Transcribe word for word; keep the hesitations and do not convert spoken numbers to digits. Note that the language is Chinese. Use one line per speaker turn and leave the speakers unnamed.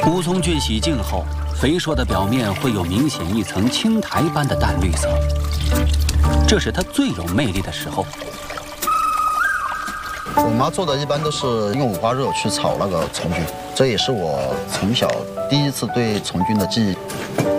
吴葱菌洗净后，肥硕的表面会有明显一层青苔般的淡绿色，这是它最有魅力的时候。
我妈做的一般都是用五花肉去炒那个虫菌，这也是我从小第一次对虫菌的记忆。